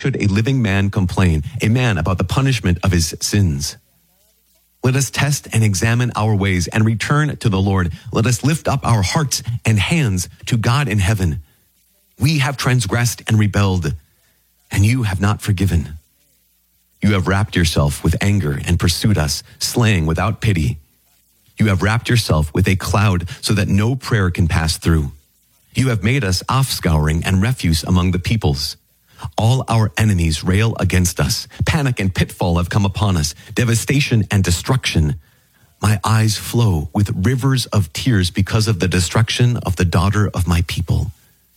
should a living man complain, a man about the punishment of his sins? Let us test and examine our ways and return to the Lord. Let us lift up our hearts and hands to God in heaven. We have transgressed and rebelled, and you have not forgiven. You have wrapped yourself with anger and pursued us, slaying without pity. You have wrapped yourself with a cloud so that no prayer can pass through. You have made us offscouring and refuse among the peoples. All our enemies rail against us. Panic and pitfall have come upon us, devastation and destruction. My eyes flow with rivers of tears because of the destruction of the daughter of my people.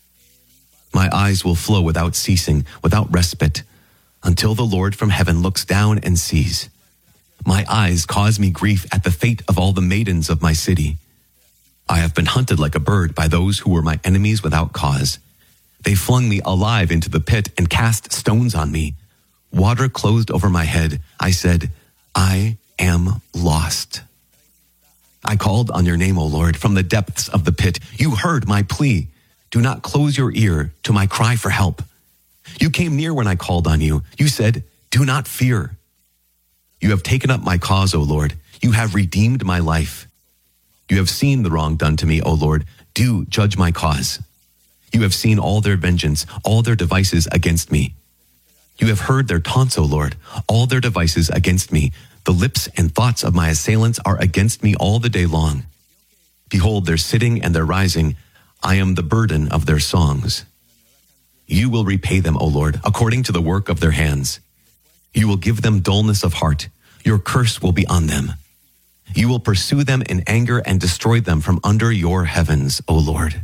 My eyes will flow without ceasing, without respite, until the Lord from heaven looks down and sees. My eyes cause me grief at the fate of all the maidens of my city. I have been hunted like a bird by those who were my enemies without cause. They flung me alive into the pit and cast stones on me. Water closed over my head. I said, I am lost. I called on your name, O Lord, from the depths of the pit. You heard my plea. Do not close your ear to my cry for help. You came near when I called on you. You said, do not fear. You have taken up my cause, O Lord. You have redeemed my life. You have seen the wrong done to me, O Lord. Do judge my cause. You have seen all their vengeance, all their devices against me. You have heard their taunts, O Lord, all their devices against me. The lips and thoughts of my assailants are against me all the day long. Behold, their sitting and their rising. I am the burden of their songs. You will repay them, O Lord, according to the work of their hands. You will give them dullness of heart. Your curse will be on them. You will pursue them in anger and destroy them from under your heavens, O Lord.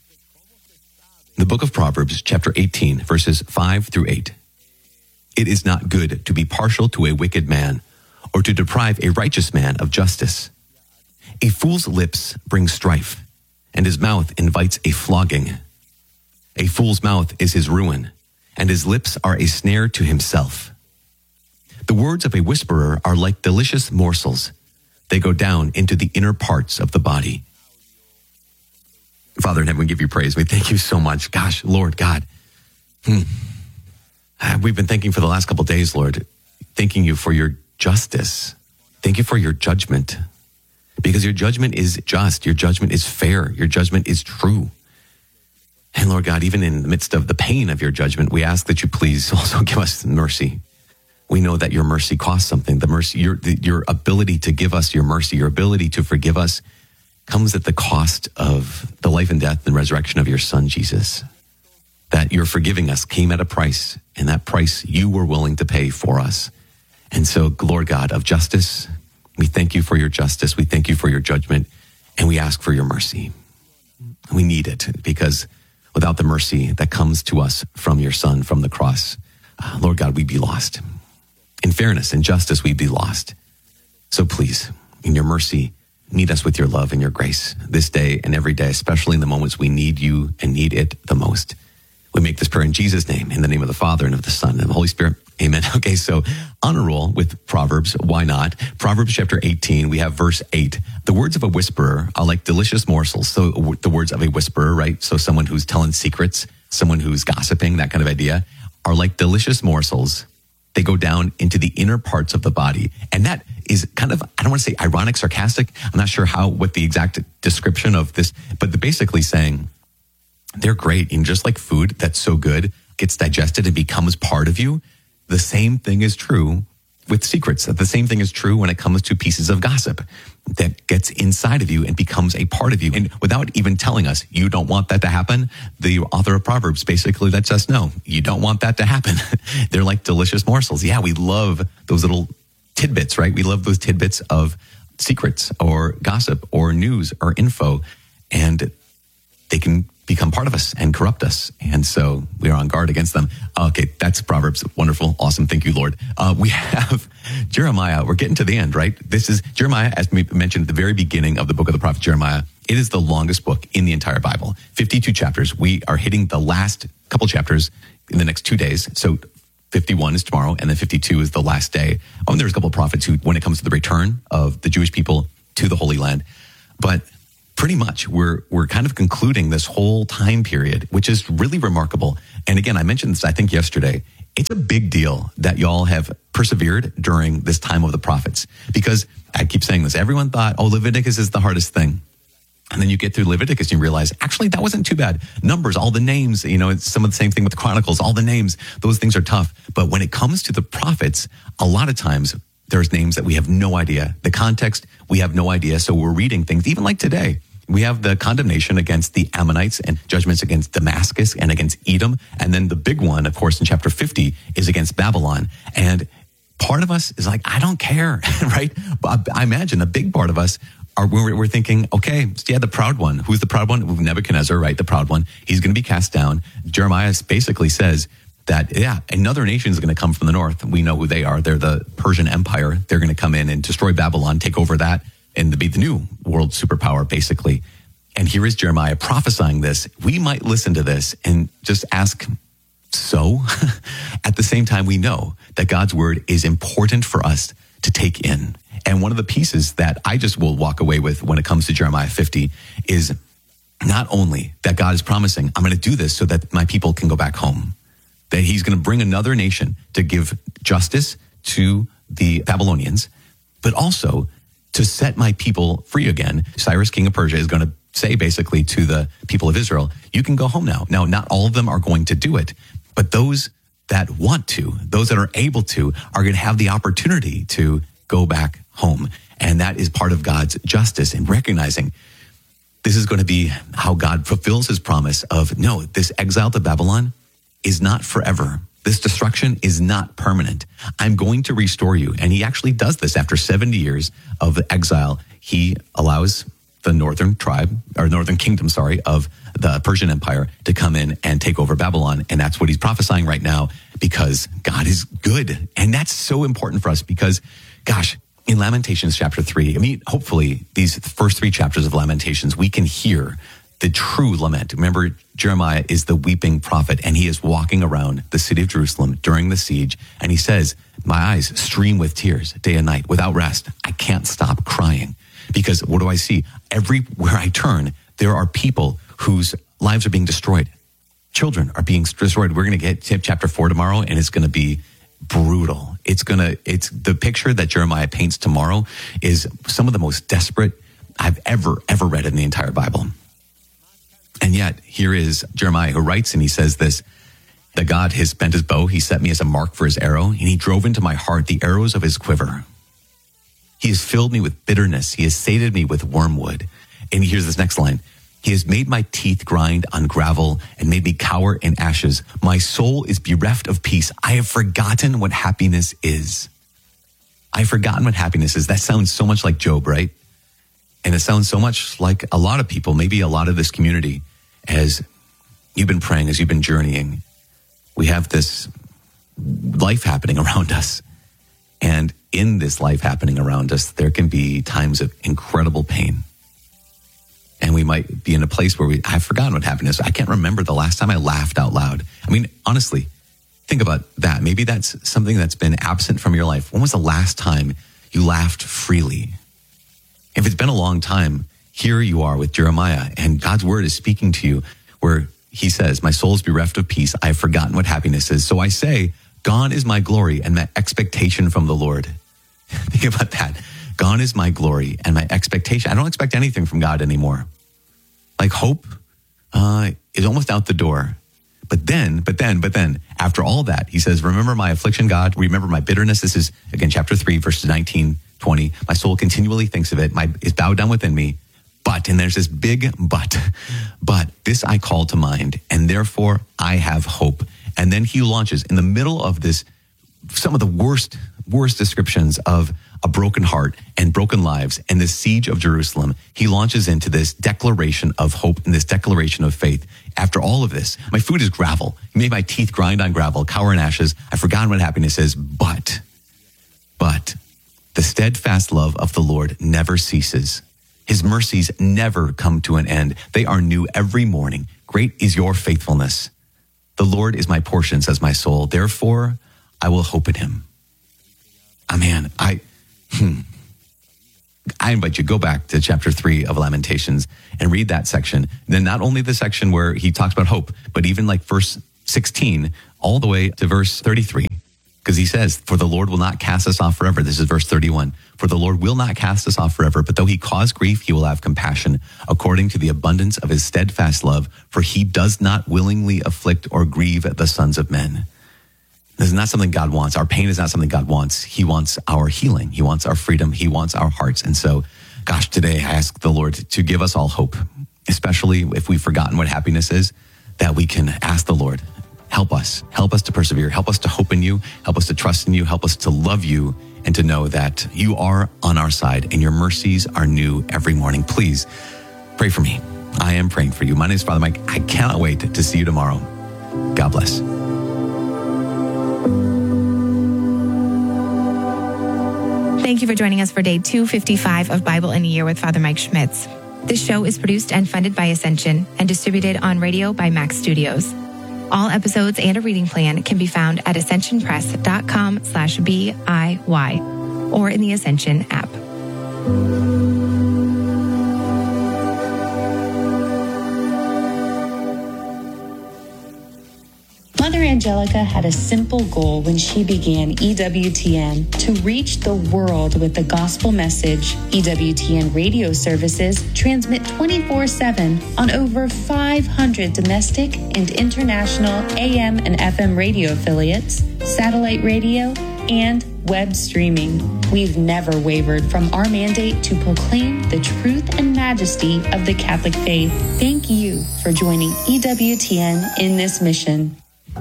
The book of Proverbs, chapter 18, verses 5 through 8. It is not good to be partial to a wicked man, or to deprive a righteous man of justice. A fool's lips bring strife, and his mouth invites a flogging. A fool's mouth is his ruin, and his lips are a snare to himself. The words of a whisperer are like delicious morsels. They go down into the inner parts of the body. Father in heaven, we give you praise. We thank you so much. Gosh, Lord God. We've been thanking for the last couple of days, Lord, thanking you for your justice. Thank you for your judgment, because your judgment is just. Your judgment is fair. Your judgment is true. And Lord God, even in the midst of the pain of your judgment, we ask that you please also give us mercy. We know that your mercy costs something. The mercy, your ability to give us your mercy, your ability to forgive us comes at the cost of the life and death and resurrection of your Son, Jesus. That your forgiving us came at a price, and that price you were willing to pay for us. And so, Lord God of justice, we thank you for your justice. We thank you for your judgment, and we ask for your mercy. We need it, because without the mercy that comes to us from your Son, from the cross, Lord God, we'd be lost. In fairness and justice, we'd be lost. So please, in your mercy, meet us with your love and your grace this day and every day, especially in the moments we need you and need it the most. We make this prayer in Jesus' name, in the name of the Father and of the Son and of the Holy Spirit. Amen. Okay, so on a roll with Proverbs, why not? Proverbs chapter 18, we have verse 8. The words of a whisperer are like delicious morsels. So the words of a whisperer, right? So someone who's telling secrets, someone who's gossiping, that kind of idea, are like delicious morsels. They go down into the inner parts of the body. And that is kind of, I don't want to say ironic, sarcastic. I'm not sure what the exact description of this, but they're basically saying they're great. And just like food that's so good gets digested and becomes part of you, the same thing is true with secrets. The same thing is true when it comes to pieces of gossip that gets inside of you and becomes a part of you. And without even telling us, you don't want that to happen, the author of Proverbs basically lets us know, you don't want that to happen. They're like delicious morsels. Yeah, we love those little tidbits, right? We love those tidbits of secrets or gossip or news or info, and they can become part of us and corrupt us. And so we are on guard against them. Okay, that's Proverbs. Wonderful. Awesome. Thank you, Lord. We have Jeremiah. We're getting to the end, right? This is Jeremiah, as we mentioned at the very beginning of the book of the prophet Jeremiah. It is the longest book in the entire Bible. 52 chapters. We are hitting the last couple chapters in the next 2 days. So 51 is tomorrow, and then 52 is the last day. There's a couple of prophets who, when it comes to the return of the Jewish people to the Holy Land, but pretty much we're kind of concluding this whole time period, which is really remarkable. And again, I mentioned this, I think yesterday, it's a big deal that y'all have persevered during this time of the prophets. Because I keep saying this, everyone thought, oh, Leviticus is the hardest thing. And then you get through Leviticus and you realize, actually, that wasn't too bad. Numbers, all the names, it's some of the same thing with the Chronicles, all the names, those things are tough. But when it comes to the prophets, a lot of times there's names that we have no idea. The context, we have no idea. So we're reading things, even like today. We have the condemnation against the Ammonites and judgments against Damascus and against Edom. And then the big one, of course, in chapter 50 is against Babylon. And part of us is like, I don't care, right? But I imagine a big part of us we're thinking, okay, yeah, the proud one. Who's the proud one? Nebuchadnezzar, right? The proud one. He's going to be cast down. Jeremiah basically says that, yeah, another nation is going to come from the north. We know who they are. They're the Persian Empire. They're going to come in and destroy Babylon, take over that, and be the new world superpower, basically. And here is Jeremiah prophesying this. We might listen to this and just ask, so? At the same time, we know that God's word is important for us to take in. And one of the pieces that I just will walk away with when it comes to Jeremiah 50 is not only that God is promising, I'm going to do this so that my people can go back home, that he's going to bring another nation to give justice to the Babylonians, but also to set my people free again. Cyrus, king of Persia, is going to say basically to the people of Israel, you can go home now. Now, not all of them are going to do it, but those that want to, those that are able to, are going to have the opportunity to go back home. And that is part of God's justice in recognizing this is going to be how God fulfills his promise of, no, this exile to Babylon is not forever. This destruction is not permanent. I'm going to restore you. And he actually does this after 70 years of exile. He allows the northern kingdom, of the Persian Empire to come in and take over Babylon. And that's what he's prophesying right now, because God is good. And that's so important for us because, gosh, in Lamentations chapter 3, hopefully these first 3 chapters of Lamentations, we can hear the true lament. Remember, Jeremiah is the weeping prophet, and he is walking around the city of Jerusalem during the siege. And he says, my eyes stream with tears day and night without rest. I can't stop crying because what do I see? Everywhere I turn, there are people whose lives are being destroyed. Children are being destroyed. We're going to get to chapter 4 tomorrow, and it's going to be brutal. It's the picture that Jeremiah paints tomorrow is some of the most desperate I've ever read in the entire Bible. And yet here is Jeremiah who writes, and he says this, that God has bent his bow. He set me as a mark for his arrow, and he drove into my heart the arrows of his quiver. He has filled me with bitterness. He has sated me with wormwood. And here's this next line. He has made my teeth grind on gravel and made me cower in ashes. My soul is bereft of peace. I have forgotten what happiness is. I've forgotten what happiness is. That sounds so much like Job, right? And it sounds so much like a lot of people, maybe a lot of this community, as you've been praying, as you've been journeying. We have this life happening around us. And in this life happening around us, there can be times of incredible pain. And we might be in a place where I've forgotten what happiness is. I can't remember the last time I laughed out loud. Honestly, think about that. Maybe that's something that's been absent from your life. When was the last time you laughed freely? If it's been a long time, here you are with Jeremiah, and God's word is speaking to you where he says, my soul is bereft of peace. I have forgotten what happiness is. So I say, gone is my glory and my expectation from the Lord. Think about that. Gone is my glory and my expectation. I don't expect anything from God anymore. Like hope is almost out the door. But then, after all that, he says, remember my affliction, God. Remember my bitterness. This is, again, chapter 3, verses 19, 20. My soul continually thinks of it. It's bowed down within me. But, and there's this big but this I call to mind, and therefore I have hope. And then he launches in the middle of this, some of the worst descriptions of a broken heart and broken lives and the siege of Jerusalem. He launches into this declaration of hope and this declaration of faith. After all of this, my food is gravel. He made my teeth grind on gravel, cower in ashes. I've forgotten what happiness is, but the steadfast love of the Lord never ceases. His mercies never come to an end. They are new every morning. Great is your faithfulness. The Lord is my portion, says my soul. Therefore, I will hope in him. I invite you to go back to chapter 3 of Lamentations and read that section. Then not only the section where he talks about hope, but even like verse 16, all the way to verse 33. Because he says, for the Lord will not cast us off forever. This is verse 31. For the Lord will not cast us off forever, but though he cause grief, he will have compassion according to the abundance of his steadfast love. For he does not willingly afflict or grieve the sons of men. This is not something God wants. Our pain is not something God wants. He wants our healing. He wants our freedom. He wants our hearts. And so, gosh, today I ask the Lord to give us all hope, especially if we've forgotten what happiness is, that we can ask the Lord, help us to persevere, help us to hope in you, help us to trust in you, help us to love you, and to know that you are on our side and your mercies are new every morning. Please pray for me. I am praying for you. My name is Father Mike. I cannot wait to see you tomorrow. God bless. Thank you for joining us for day 255 of Bible in a Year with Father Mike Schmitz. This show is produced and funded by Ascension and distributed on radio by Max Studios. All episodes and a reading plan can be found at ascensionpress.com/BIY or in the Ascension app. Mother Angelica had a simple goal when she began EWTN: to reach the world with the gospel message. EWTN radio services transmit 24/7 on over 500 domestic and international AM and FM radio affiliates, satellite radio, and web streaming. We've never wavered from our mandate to proclaim the truth and majesty of the Catholic faith. Thank you for joining EWTN in this mission.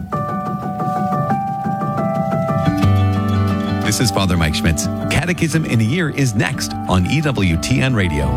This is Father Mike Schmitz. Catechism in a Year is next on EWTN Radio.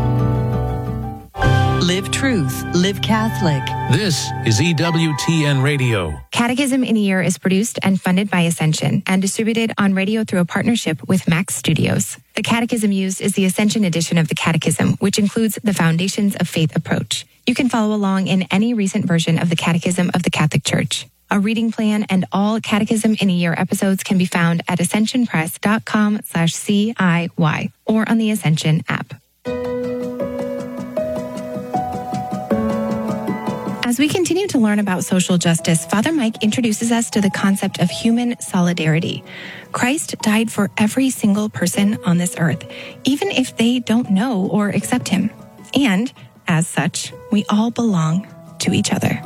Live truth, live Catholic. This is EWTN Radio. Catechism in a Year is produced and funded by Ascension and distributed on radio through a partnership with Max Studios. The catechism used is the Ascension edition of the Catechism, which includes the Foundations of Faith approach. You can follow along in any recent version of the Catechism of the Catholic Church. A reading plan and all Catechism in a Year episodes can be found at ascensionpress.com/CIY or on the Ascension app. As we continue to learn about social justice, Father Mike introduces us to the concept of human solidarity. Christ died for every single person on this earth, even if they don't know or accept him. And, as such, we all belong to each other.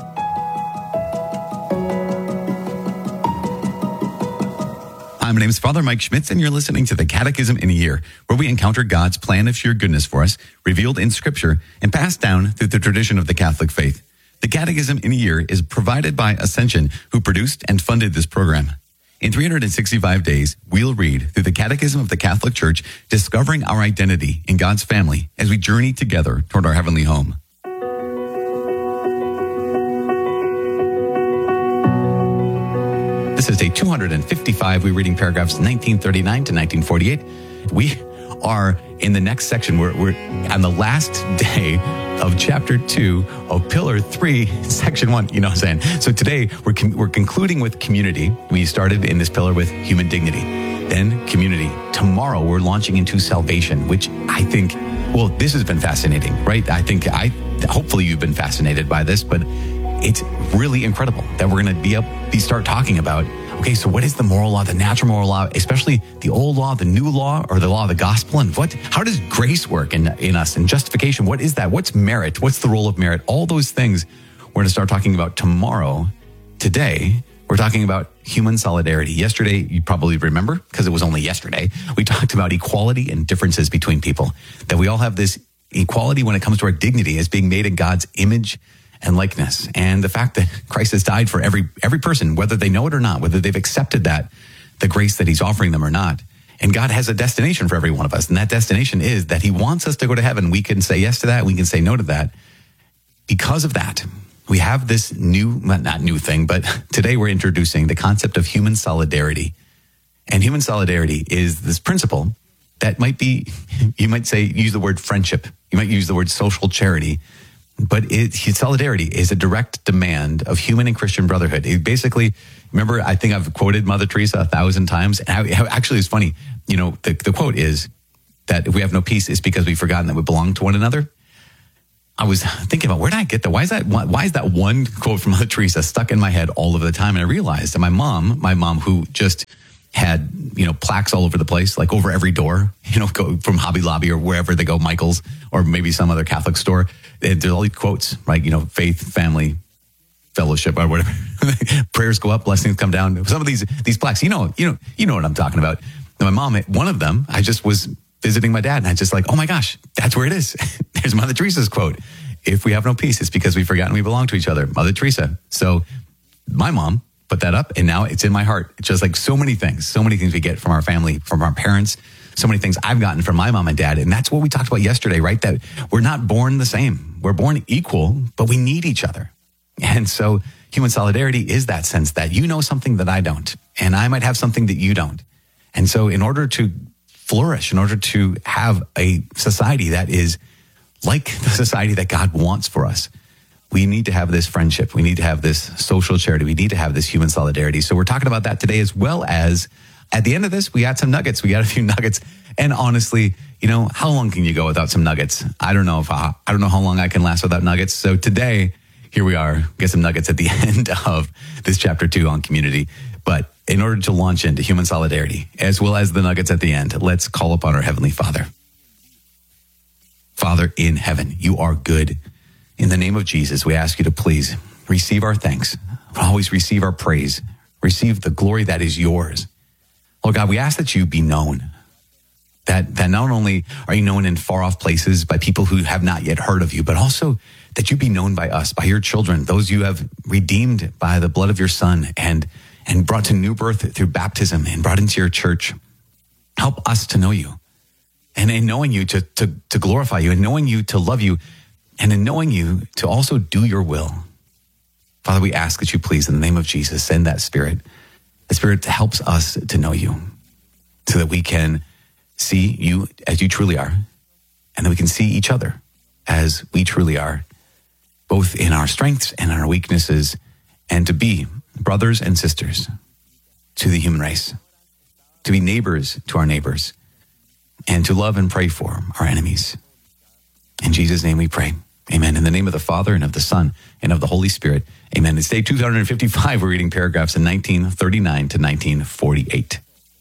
Hi, my name is Father Mike Schmitz, and you're listening to the Catechism in a Year, where we encounter God's plan of sheer goodness for us, revealed in Scripture, and passed down through the tradition of the Catholic faith. The Catechism in a Year is provided by Ascension, who produced and funded this program. In 365 days, we'll read through the Catechism of the Catholic Church, discovering our identity in God's family as we journey together toward our heavenly home. This is day 255. We're reading paragraphs 1939 to 1948. We are in the next section. We're on the last day of chapter 2 of pillar 3, section 1. You know what I'm saying? So today we're concluding with community. We started in this pillar with human dignity, then community. Tomorrow we're launching into salvation, which I think, well, this has been fascinating, right? Hopefully you've been fascinated by this, but it's really incredible that we're going to start talking about, okay, so what is the moral law, the natural moral law, especially the old law, the new law, or the law of the gospel, and how does grace work in us, and justification? What is that? What's merit? What's the role of merit? All those things we're going to start talking about tomorrow. Today, we're talking about human solidarity. Yesterday, you probably remember, because it was only yesterday, we talked about equality and differences between people, that we all have this equality when it comes to our dignity as being made in God's image and likeness, and the fact that Christ has died for every person, whether they know it or not, whether they've accepted that, the grace that he's offering them or not. And God has a destination for every one of us, and that destination is that he wants us to go to heaven. We can say yes to that, we can say no to that. Because of that, we have this not new thing, but today we're introducing the concept of human solidarity. And human solidarity is this principle that might be, you might say, use the word friendship, you might use the word social charity, but solidarity is a direct demand of human and Christian brotherhood. It basically, remember, I think I've quoted Mother Teresa 1,000 times. And actually, it's funny. You know, the quote is that if we have no peace, it's because we've forgotten that we belong to one another. I was thinking about, where did I get that? Why is that one quote from Mother Teresa stuck in my head all of the time? And I realized that my mom who just had, plaques all over the place, like over every door, go from Hobby Lobby or wherever they go, Michael's or maybe some other Catholic store. There's all these quotes, right? Faith, family, fellowship, or whatever. Prayers go up, blessings come down. Some of these plaques, you know what I'm talking about. And my mom, one of them, I just was visiting my dad and I just like, oh my gosh, that's where it is. There's Mother Teresa's quote. If we have no peace, it's because we've forgotten we belong to each other. Mother Teresa. So my mom put that up and now it's in my heart. It's just like so many things we get from our family, from our parents, so many things I've gotten from my mom and dad. And that's what we talked about yesterday, right? That we're not born the same. We're born equal, but we need each other. And so human solidarity is that sense that you know something that I don't, and I might have something that you don't. And so in order to flourish, in order to have a society that is like the society that God wants for us, we need to have this friendship. We need to have this social charity. We need to have this human solidarity. So we're talking about that today, as well as at the end of this, we got some nuggets. We got a few nuggets. And honestly, how long can you go without some nuggets? I don't know how long I can last without nuggets. So today, here we are, get some nuggets at the end of this chapter 2 on community. But in order to launch into human solidarity, as well as the nuggets at the end, let's call upon our Heavenly Father. Father in heaven, you are good. In the name of Jesus, we ask you to please receive our thanks, always receive our praise, receive the glory that is yours. Lord God, we ask that you be known, that not only are you known in far off places by people who have not yet heard of you, but also that you be known by us, by your children, those you have redeemed by the blood of your Son and brought to new birth through baptism and brought into your church. Help us to know you, and in knowing you to glorify you, and knowing you to love you, and in knowing you to also do your will. Father, we ask that you please, in the name of Jesus, send that Spirit, the Spirit that helps us to know you, so that we can see you as you truly are, and that we can see each other as we truly are, both in our strengths and in our weaknesses, and to be brothers and sisters to the human race, to be neighbors to our neighbors, and to love and pray for our enemies. In Jesus' name we pray. Amen. In the name of the Father, and of the Son, and of the Holy Spirit. Amen. It's day 255. We're reading paragraphs in 1939 to 1948.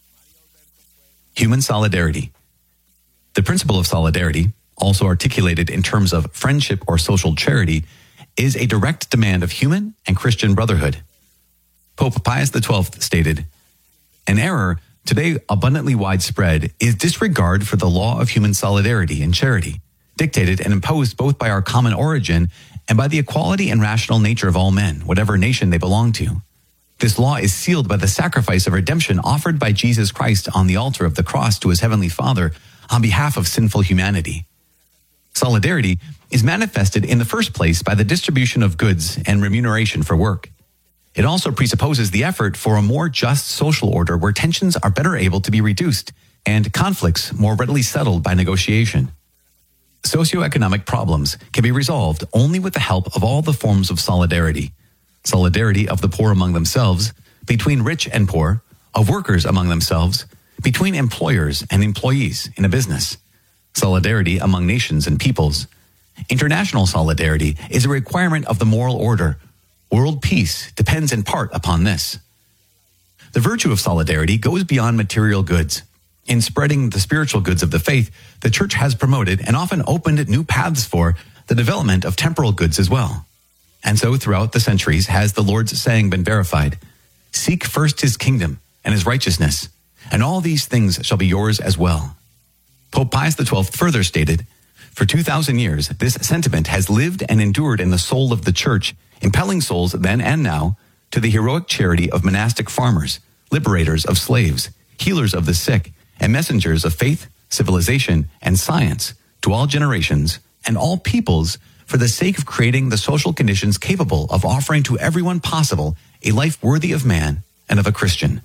Human solidarity. The principle of solidarity, also articulated in terms of friendship or social charity, is a direct demand of human and Christian brotherhood. Pope Pius XII stated, "An error today abundantly widespread is disregard for the law of human solidarity and charity, dictated and imposed both by our common origin and by the equality and rational nature of all men, whatever nation they belong to. This law is sealed by the sacrifice of redemption offered by Jesus Christ on the altar of the cross to his heavenly Father on behalf of sinful humanity. Solidarity is manifested in the first place by the distribution of goods and remuneration for work. It also presupposes the effort for a more just social order where tensions are better able to be reduced and conflicts more readily settled by negotiation. Socioeconomic problems can be resolved only with the help of all the forms of solidarity. Solidarity of the poor among themselves, between rich and poor, of workers among themselves, between employers and employees in a business. Solidarity among nations and peoples. International solidarity is a requirement of the moral order. World peace depends in part upon this. The virtue of solidarity goes beyond material goods. In spreading the spiritual goods of the faith, the Church has promoted and often opened new paths for the development of temporal goods as well. And so throughout the centuries has the Lord's saying been verified, "Seek first his kingdom and his righteousness, and all these things shall be yours as well." Pope Pius XII further stated, "For 2,000 years, this sentiment has lived and endured in the soul of the Church, impelling souls then and now to the heroic charity of monastic farmers, liberators of slaves, healers of the sick, and messengers of faith, civilization, and science to all generations and all peoples for the sake of creating the social conditions capable of offering to everyone possible a life worthy of man and of a Christian."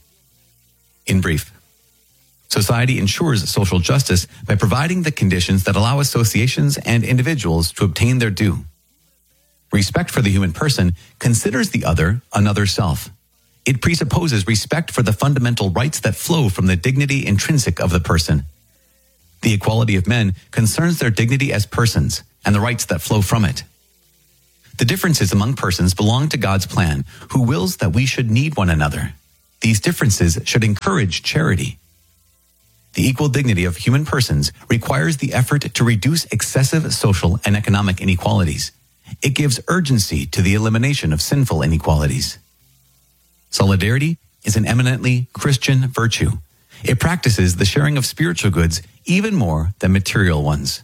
In brief, society ensures social justice by providing the conditions that allow associations and individuals to obtain their due. Respect for the human person considers the other another self. It presupposes respect for the fundamental rights that flow from the dignity intrinsic of the person. The equality of men concerns their dignity as persons and the rights that flow from it. The differences among persons belong to God's plan, who wills that we should need one another. These differences should encourage charity. The equal dignity of human persons requires the effort to reduce excessive social and economic inequalities. It gives urgency to the elimination of sinful inequalities. Solidarity is an eminently Christian virtue. It practices the sharing of spiritual goods even more than material ones.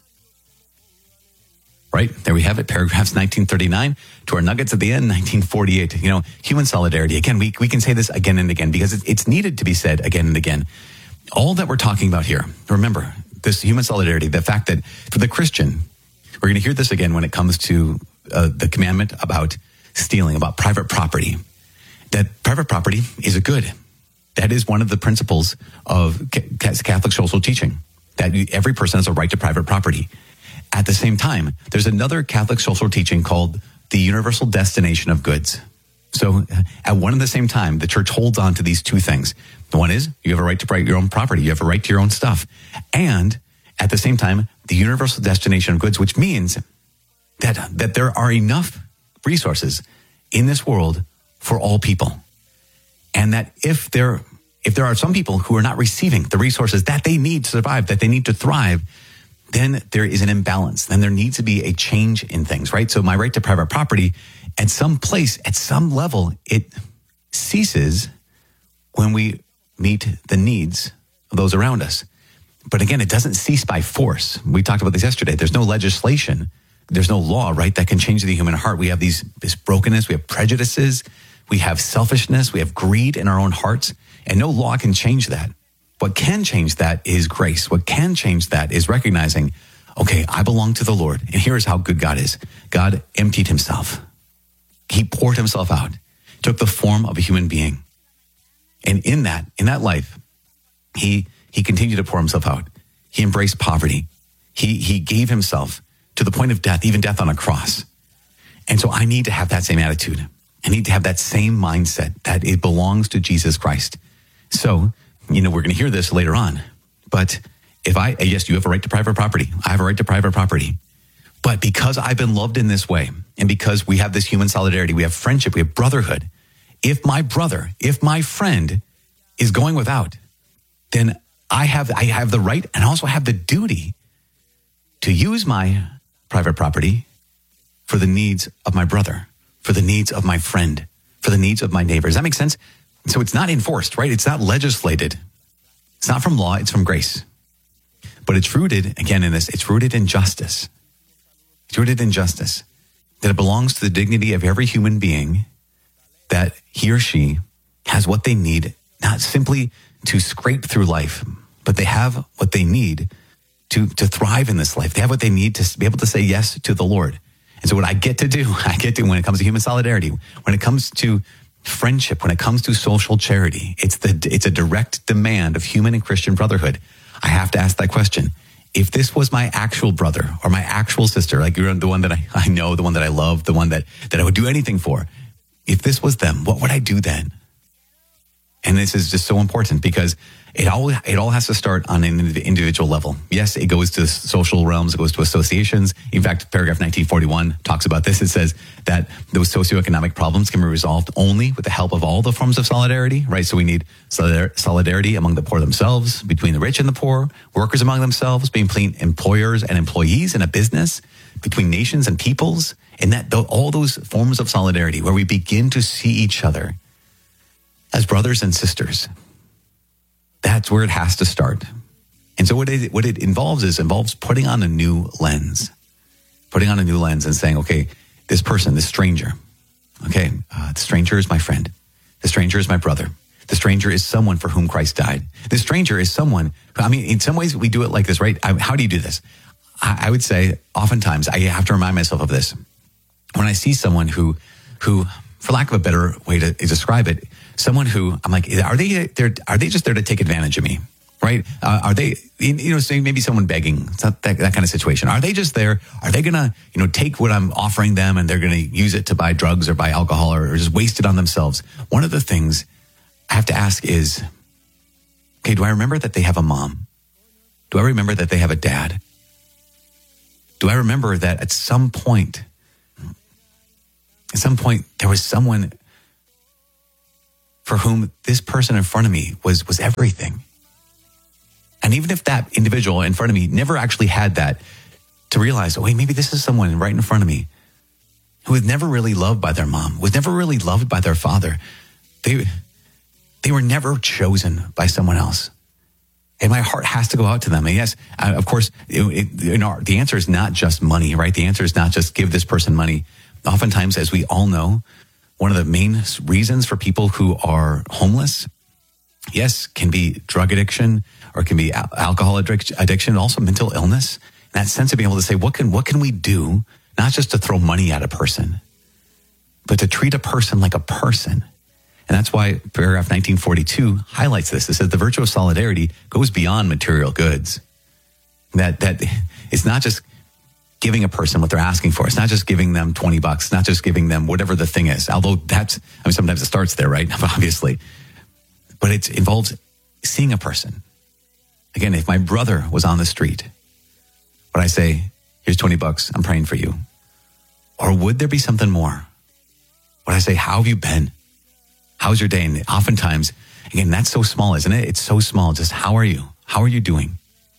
Right? There we have it, paragraphs 1939 to our nuggets at the end, 1948. Human solidarity. Again, we can say this again and again because it's needed to be said again and again. All that we're talking about here, remember, this human solidarity, the fact that for the Christian, we're going to hear this again when it comes to the commandment about stealing, about private property, that private property is a good. That is one of the principles of Catholic social teaching, that every person has a right to private property. At the same time, there's another Catholic social teaching called the universal destination of goods. So at one and the same time, the church holds on to these two things. The one is you have a right to your own property. You have a right to your own stuff. And at the same time, the universal destination of goods, which means that there are enough resources in this world for all people. And that if there are some people who are not receiving the resources that they need to survive, that they need to thrive, then there is an imbalance. Then there needs to be a change in things, right? So my right to private property, at some place, at some level, it ceases when we meet the needs of those around us. But again, it doesn't cease by force. We talked about this yesterday. There's no legislation. There's no law, right, that can change the human heart. We have this brokenness. We have prejudices. We have selfishness. We have greed in our own hearts. And no law can change that. What can change that is grace. What can change that is recognizing, okay, I belong to the Lord. And here's how good God is. God emptied himself. He poured himself out, took the form of a human being. And in that life, he continued to pour himself out. He embraced poverty. He gave himself to the point of death, even death on a cross. And so I need to have that same attitude. I need to have that same mindset that it belongs to Jesus Christ. So, we're going to hear this later on. But yes, you have a right to private property. I have a right to private property. But because I've been loved in this way, and because we have this human solidarity, we have friendship, we have brotherhood. If my brother, if my friend is going without, then I have the right and also have the duty to use my private property for the needs of my brother, for the needs of my friend, for the needs of my neighbor. Does that make sense? So it's not enforced, right? It's not legislated. It's not from law, it's from grace. But it's rooted, again, in this, it's rooted in justice. It's rooted in justice. That it belongs to the dignity of every human being, that he or she has what they need, not simply to scrape through life, but they have what they need to thrive in this life. They have what they need to be able to say yes to the Lord. And so what I get to when it comes to human solidarity, when it comes to friendship, when it comes to social charity, it's a direct demand of human and Christian brotherhood. I have to ask that question. If this was my actual brother or my actual sister, like you're the one that I know, the one that I love, the one that I would do anything for, if this was them, what would I do then? And this is just so important because it all has to start on an individual level. Yes, it goes to social realms, it goes to associations. In fact, paragraph 1941 talks about this. It says that those socioeconomic problems can be resolved only with the help of all the forms of solidarity, right? So we need solidarity among the poor themselves, between the rich and the poor, workers among themselves, between employers and employees in a business, between nations and peoples, and all those forms of solidarity where we begin to see each other as brothers and sisters. That's where it has to start. And so what it involves putting on a new lens. Putting on a new lens and saying, okay, this person, this stranger, okay, the stranger is my friend. The stranger is my brother. The stranger is someone for whom Christ died. The stranger is someone, in some ways we do it like this, right? How do you do this? I would say oftentimes I have to remind myself of this. When I see someone who, for lack of a better way to describe it, someone who I'm like, are they just there to take advantage of me, right? Are they, say maybe someone begging, it's not that kind of situation. Are they just there? Are they going to, take what I'm offering them and they're going to use it to buy drugs or buy alcohol or just waste it on themselves? One of the things I have to ask is, okay, do I remember that they have a mom? Do I remember that they have a dad? do I remember that at some point, there was someone for whom this person in front of me was everything. And even if that individual in front of me never actually had that, to realize, oh, wait, maybe this is someone right in front of me who was never really loved by their mom, was never really loved by their father. They were never chosen by someone else. And my heart has to go out to them. And yes, of course, the answer is not just money, right? The answer is not just give this person money. Oftentimes, as we all know, one of the main reasons for people who are homeless, yes, can be drug addiction or can be alcohol addiction, also mental illness. And that sense of being able to say, what can we do, not just to throw money at a person, but to treat a person like a person. And that's why paragraph 1942 highlights this. It says the virtue of solidarity goes beyond material goods. That it's not just giving a person what they're asking for. It's not just giving them $20. It's not just giving them whatever the thing is. Although sometimes it starts there, right? Obviously. But it involves seeing a person. Again, if my brother was on the street, would I say, here's $20, I'm praying for you? Or would there be something more? Would I say, how have you been? How's your day? And oftentimes, again, that's so small, isn't it? It's so small. Just how are you? How are you doing?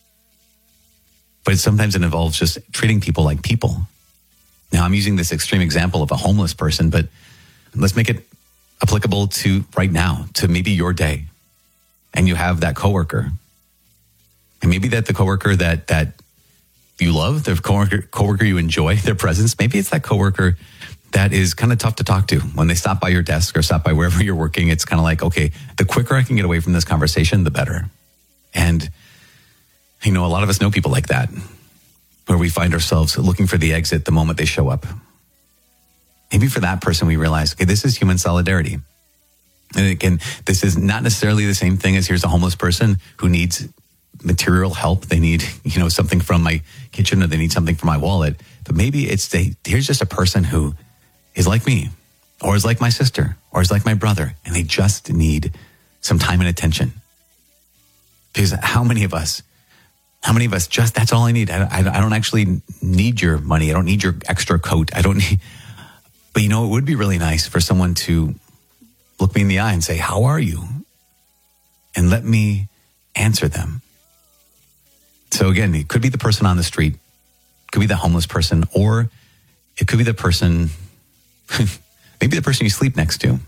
But sometimes it involves just treating people like people. Now, I'm using this extreme example of a homeless person, but let's make it applicable to right now, to maybe your day. And you have that coworker. And maybe that the coworker that you love, the coworker you enjoy their presence. Maybe it's that coworker that is kind of tough to talk to. When they stop by your desk or stop by wherever you're working, it's kind of like, okay, the quicker I can get away from this conversation, the better. And, a lot of us know people like that, where we find ourselves looking for the exit the moment they show up. Maybe for that person, we realize, okay, this is human solidarity. And again, this is not necessarily the same thing as here's a homeless person who needs material help. They need, something from my kitchen, or they need something from my wallet. But maybe here's just a person who is like me, or is like my sister, or is like my brother, and they just need some time and attention. Because how many of us just, that's all I need. I don't actually need your money. I don't need your extra coat. I don't need, but it would be really nice for someone to look me in the eye and say, how are you? And let me answer them. So again, it could be the person on the street, it could be the homeless person, or it could be the person, maybe the person you sleep next to.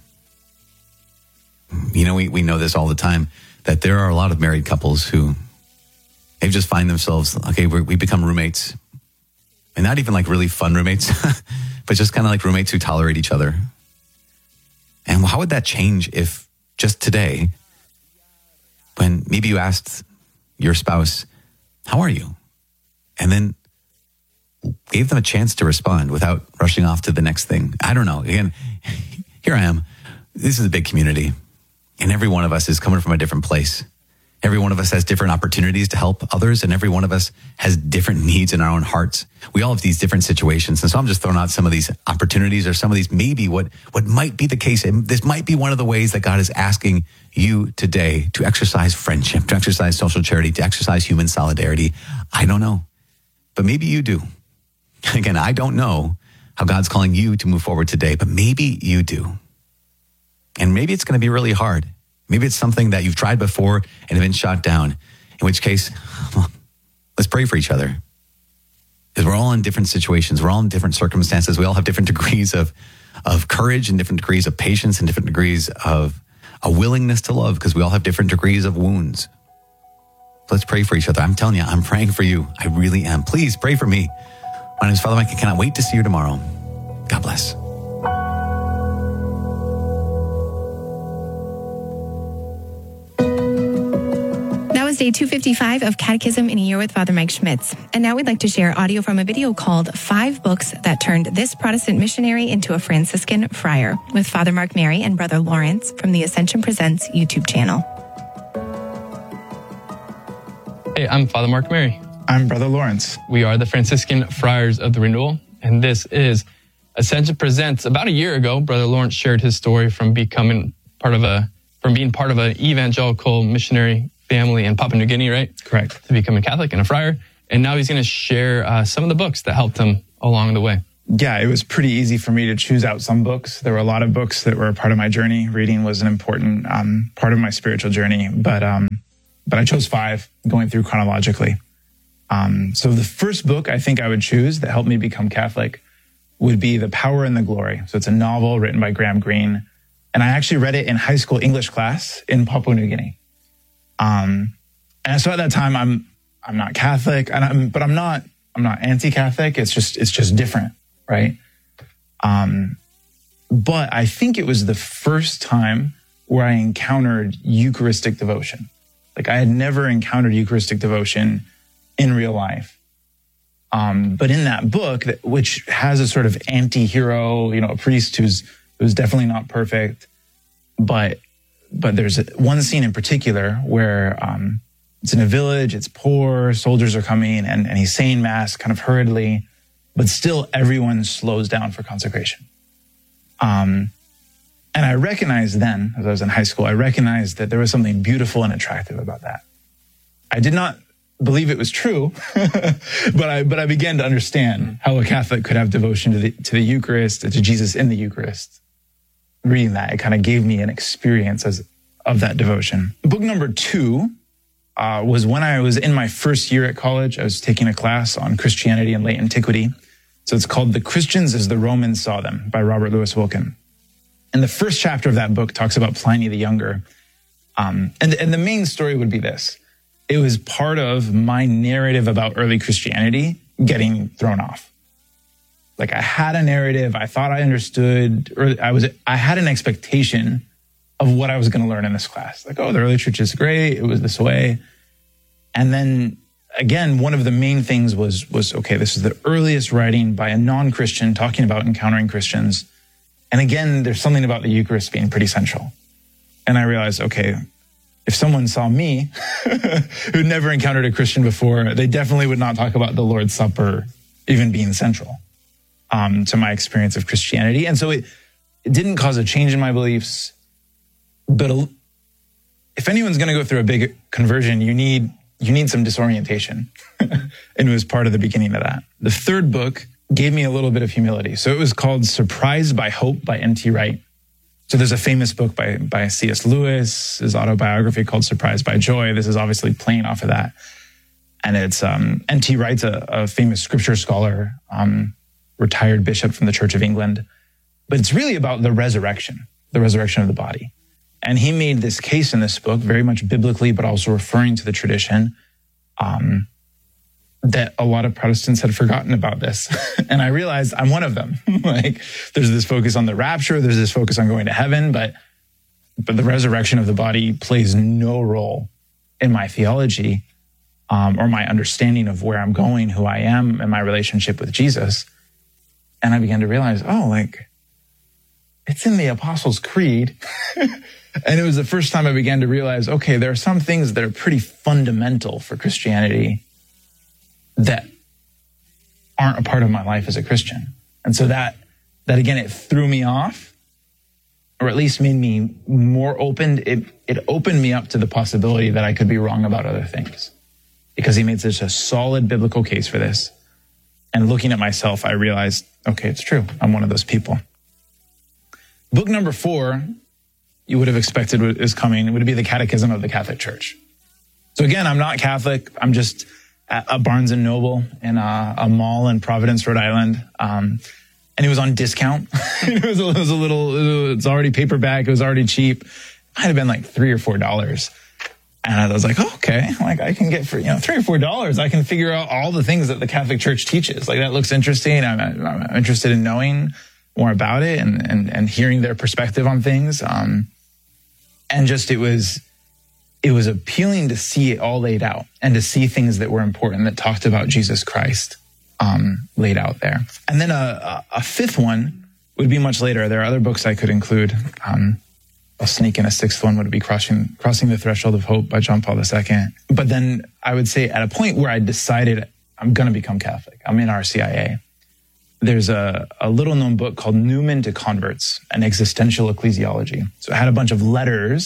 We know this all the time, that there are a lot of married couples who they just find themselves, okay, we become roommates. And not even like really fun roommates, but just kind of like roommates who tolerate each other. And how would that change if just today, when maybe you asked your spouse, how are you? And then gave them a chance to respond without rushing off to the next thing. I don't know. Again, here I am. This is a big community. And every one of us is coming from a different place. Every one of us has different opportunities to help others, and every one of us has different needs in our own hearts. We all have these different situations. And so I'm just throwing out some of these opportunities, or some of these maybe what might be the case. And this might be one of the ways that God is asking you today to exercise friendship, to exercise social charity, to exercise human solidarity. I don't know, but maybe you do. Again, I don't know how God's calling you to move forward today, but maybe you do. And maybe it's going to be really hard. Maybe it's something that you've tried before and have been shot down, in which case, let's pray for each other. Because we're all in different situations. We're all in different circumstances. We all have different degrees of courage, and different degrees of patience, and different degrees of a willingness to love, because we all have different degrees of wounds. Let's pray for each other. I'm telling you, I'm praying for you. I really am. Please pray for me. My name is Father Mike. I cannot wait to see you tomorrow. God bless. Day 255 of Catechism in a Year with Father Mike Schmitz. And now we'd like to share audio from a video called 5 Books That Turned This Protestant Missionary into a Franciscan Friar, with Father Mark Mary and Brother Lawrence from the Ascension Presents YouTube channel. Hey, I'm Father Mark Mary. I'm Brother Lawrence. We are the Franciscan Friars of the Renewal, and this is Ascension Presents. About a year ago, Brother Lawrence shared his story from being part of an evangelical missionary family in Papua New Guinea, right? Correct. To becoming Catholic and a friar. And now he's going to share some of the books that helped him along the way. Yeah, it was pretty easy for me to choose out some books. There were a lot of books that were a part of my journey. Reading was an important part of my spiritual journey, but I chose 5 going through chronologically. So the first book I think I would choose that helped me become Catholic would be The Power and the Glory. So it's a novel written by Graham Greene. And I actually read it in high school English class in Papua New Guinea. And so at that time, I'm not Catholic, but I'm not anti-Catholic. It's just different, right? But I think it was the first time where I encountered Eucharistic devotion. Like, I had never encountered Eucharistic devotion in real life. But in that book, which has a sort of anti-hero, a priest who's definitely not perfect, but there's one scene in particular where it's in a village, it's poor, soldiers are coming, and he's saying mass kind of hurriedly, but still everyone slows down for consecration. And I recognized then, as I was in high school, I recognized that there was something beautiful and attractive about that. I did not believe it was true, but I began to understand how a Catholic could have devotion to the Eucharist, to Jesus in the Eucharist. Reading that, it kind of gave me an experience of that devotion. Book number 2 was when I was in my first year at college. I was taking a class on Christianity and late antiquity. So it's called The Christians as the Romans Saw Them by Robert Louis Wilken. And the first chapter of that book talks about Pliny the Younger. And the main story would be this. It was part of my narrative about early Christianity getting thrown off. Like, I had a narrative, I thought I understood, or I had an expectation of what I was going to learn in this class. Like, oh, the early church is great, it was this way. And then, again, one of the main things was okay, this is the earliest writing by a non-Christian talking about encountering Christians. And again, there's something about the Eucharist being pretty central. And I realized, okay, if someone saw me who'd never encountered a Christian before, they definitely would not talk about the Lord's Supper even being central to my experience of Christianity. And so it didn't cause a change in my beliefs. But if anyone's going to go through a big conversion, you need some disorientation. And it was part of the beginning of that. The third book gave me a little bit of humility. So it was called Surprised by Hope by N.T. Wright. So there's a famous book by C.S. Lewis, his autobiography called Surprised by Joy. This is obviously playing off of that. And it's N.T. Wright's a famous scripture scholar, retired bishop from the Church of England. But it's really about the resurrection of the body. And he made this case in this book, very much biblically, but also referring to the tradition, that a lot of Protestants had forgotten about this. And I realized I'm one of them. Like, there's this focus on the rapture, there's this focus on going to heaven, but the resurrection of the body plays no role in my theology, or my understanding of where I'm going, who I am, and my relationship with Jesus. And I began to realize, it's in the Apostles' Creed. And it was the first time I began to realize, okay, there are some things that are pretty fundamental for Christianity that aren't a part of my life as a Christian. And so that again, it threw me off, or at least made me more open. It opened me up to the possibility that I could be wrong about other things, because he made such a solid biblical case for this. And looking at myself, I realized, okay, it's true. I'm one of those people. Book number 4, you would have expected is coming. It would be the Catechism of the Catholic Church. So again, I'm not Catholic. I'm just at a Barnes & Noble in a mall in Providence, Rhode Island. And it was on discount. It's already paperback. It was already cheap. It might have been like $3 or $4. And I was like, okay, like I can get for, $3 or $4, I can figure out all the things that the Catholic Church teaches. Like, that looks interesting. I'm interested in knowing more about it and hearing their perspective on things. And just, it was appealing to see it all laid out and to see things that were important that talked about Jesus Christ laid out there. And then a fifth one would be much later. There are other books I could include. I'll sneak in a sixth one, would be Crossing the Threshold of Hope by John Paul II. But then I would say at a point where I decided I'm going to become Catholic, I'm in RCIA, there's a little known book called Newman to Converts, an existential ecclesiology. So it had a bunch of letters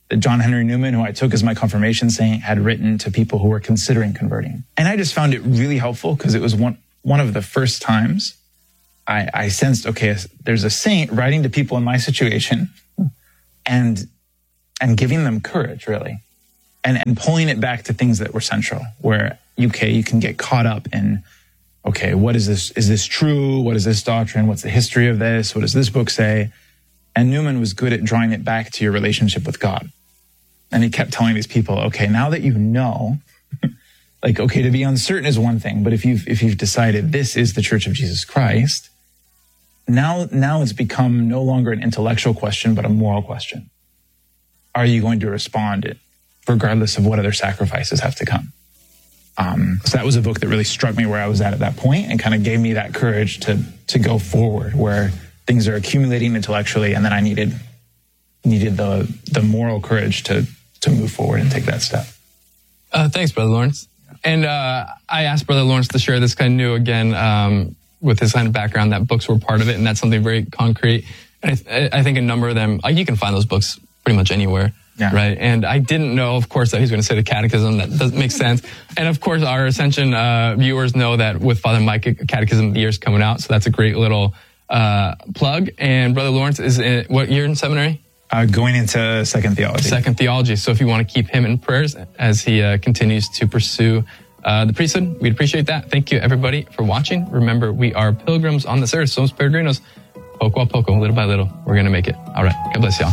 that John Henry Newman, who I took as my confirmation saint, had written to people who were considering converting. And I just found it really helpful because it was one of the first times I sensed, okay, there's a saint writing to people in my situation and giving them courage, really, and pulling it back to things that were central, where, okay, you can get caught up in, okay, what is this? Is this true? What is this doctrine? What's the history of this? What does this book say? And Newman was good at drawing it back to your relationship with God. And he kept telling these people, okay, now that you know, like, okay, to be uncertain is one thing, but if you've decided this is the Church of Jesus Christ, now it's become no longer an intellectual question, but a moral question. Are you going to respond regardless of what other sacrifices have to come? So that was a book that really struck me where I was at that point and kind of gave me that courage to go forward where things are accumulating intellectually, and then I needed the moral courage to move forward and take that step. Thanks, Brother Lawrence. And I asked Brother Lawrence to share this kind of new again with his kind of background that books were part of it, and that's something very concrete. And I think a number of them, you can find those books pretty much anywhere. Yeah. Right. And I didn't know, of course, that he's going to say the catechism. That doesn't make sense. And of course, our Ascension viewers know that with Father Mike, Catechism of the Year is coming out. So that's a great little plug. And Brother Lawrence is in what year in seminary? Going into Second Theology. Second Theology. So if you want to keep him in prayers as he continues to pursue the priesthood, we'd appreciate that. Thank you, everybody, for watching. Remember, we are pilgrims on this earth. Somos peregrinos. Poco a poco, little by little, we're going to make it. All right. God bless y'all.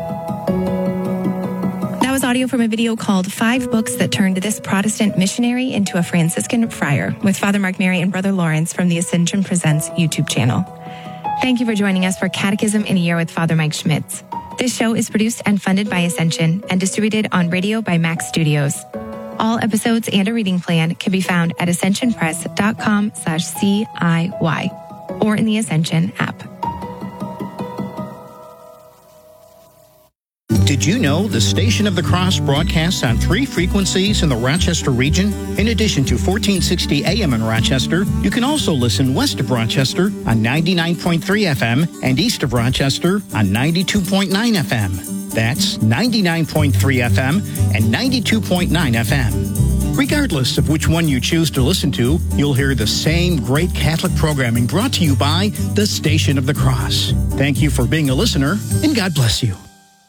That was audio from a video called 5 Books That Turned This Protestant Missionary into a Franciscan Friar with Father Mark Mary and Brother Lawrence from the Ascension Presents YouTube channel. Thank you for joining us for Catechism in a Year with Father Mike Schmitz. This show is produced and funded by Ascension and distributed on radio by Max Studios. All episodes and a reading plan can be found at ascensionpress.com/CIY or in the Ascension app. Did you know the Station of the Cross broadcasts on 3 frequencies in the Rochester region? In addition to 1460 AM in Rochester, you can also listen west of Rochester on 99.3 FM and east of Rochester on 92.9 FM. That's 99.3 FM and 92.9 FM. Regardless of which one you choose to listen to, you'll hear the same great Catholic programming brought to you by the Station of the Cross. Thank you for being a listener, and God bless you.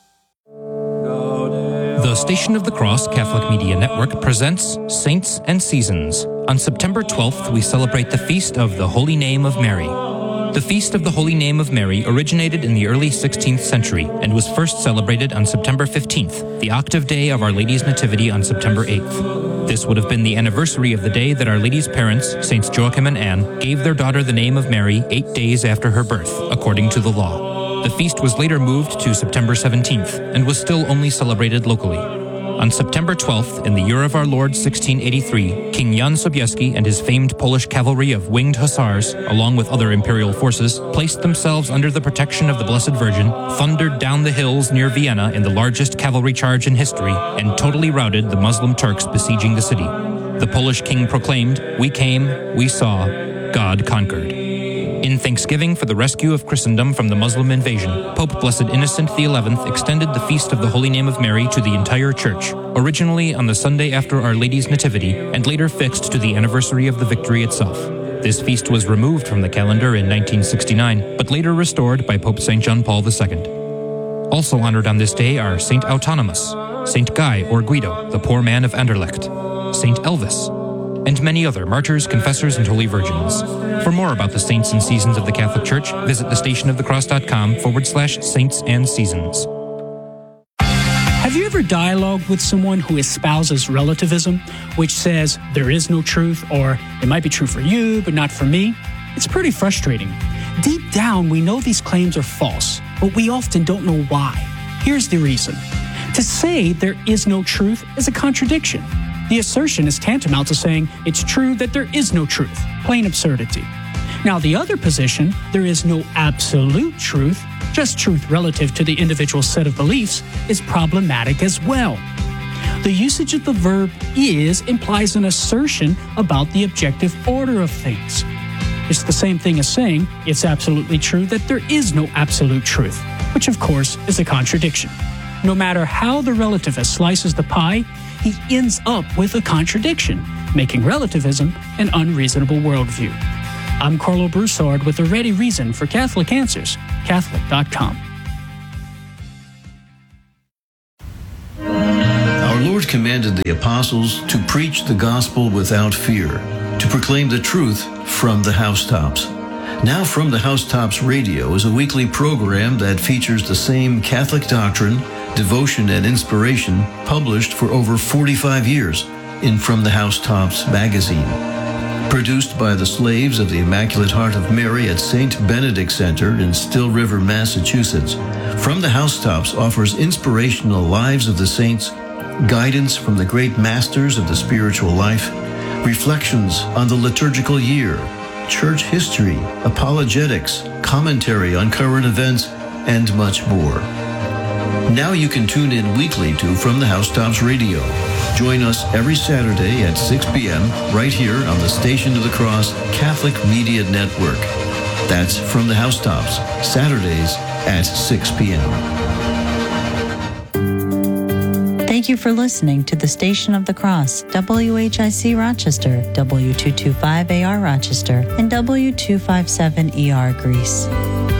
The Station of the Cross Catholic Media Network presents Saints and Seasons. On September 12th, we celebrate the Feast of the Holy Name of Mary. The Feast of the Holy Name of Mary originated in the early 16th century and was first celebrated on September 15th, the octave day of Our Lady's Nativity on September 8th. This would have been the anniversary of the day that Our Lady's parents, Saints Joachim and Anne, gave their daughter the name of Mary 8 days after her birth, according to the law. The feast was later moved to September 17th and was still only celebrated locally. On September 12th, in the year of our Lord 1683, King Jan Sobieski and his famed Polish cavalry of winged hussars, along with other imperial forces, placed themselves under the protection of the Blessed Virgin, thundered down the hills near Vienna in the largest cavalry charge in history, and totally routed the Muslim Turks besieging the city. The Polish king proclaimed, "We came, we saw, God conquered." In thanksgiving for the rescue of Christendom from the Muslim invasion, Pope Blessed Innocent XI extended the Feast of the Holy Name of Mary to the entire Church, originally on the Sunday after Our Lady's Nativity, and later fixed to the anniversary of the victory itself. This feast was removed from the calendar in 1969, but later restored by Pope St. John Paul II. Also honored on this day are Saint Autonomus, Saint Guy or Guido, the poor man of Anderlecht, Saint Elvis, and many other martyrs, confessors, and holy virgins. For more about the saints and seasons of the Catholic Church, visit thestationofthecross.com/saints and seasons. Have you ever dialogued with someone who espouses relativism, which says there is no truth, or it might be true for you, but not for me? It's pretty frustrating. Deep down, we know these claims are false, but we often don't know why. Here's the reason. To say there is no truth is a contradiction. The assertion is tantamount to saying it's true that there is no truth. Plain absurdity. Now, the other position, there is no absolute truth, just truth relative to the individual set of beliefs, is problematic as well. The usage of the verb is implies an assertion about the objective order of things. It's the same thing as saying it's absolutely true that there is no absolute truth, which of course is a contradiction. no matter how the relativist slices the pie, he ends up with a contradiction, making relativism an unreasonable worldview. I'm Carlo Broussard with a ready reason for Catholic Answers, Catholic.com. Our Lord commanded the apostles to preach the gospel without fear, to proclaim the truth from the housetops. Now From the Housetops Radio is a weekly program that features the same Catholic doctrine, devotion, and inspiration published for over 45 years in From the Housetops magazine. Produced by the slaves of the Immaculate Heart of Mary at St. Benedict Center in Still River, Massachusetts, From the Housetops offers inspirational lives of the saints, guidance from the great masters of the spiritual life, reflections on the liturgical year, church history, apologetics, commentary on current events, and much more. Now you can tune in weekly to From the Housetops Radio. Join us every Saturday at 6 p.m. right here on the Station of the Cross Catholic Media Network. That's From the Housetops, Saturdays at 6 p.m. Thank you for listening to the Station of the Cross, WHIC Rochester, W225AR Rochester, and W257ER Greece.